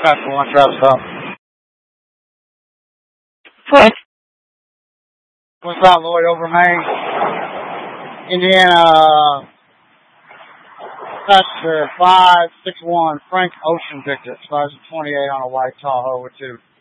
Traffic 1, traffic stop. What? What's up, Lloyd, over Main? Indiana, that's 561. Frank Ocean picked it. 528 on a white Tahoe with 2.